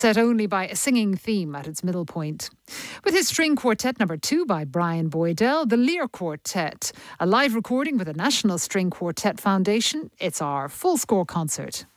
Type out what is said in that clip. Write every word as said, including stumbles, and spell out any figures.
set only by a singing theme at its middle point. With his string quartet number two by Brian Boydell, the Lear Quartet, a live recording with the National String Quartet Foundation, it's our full score concert.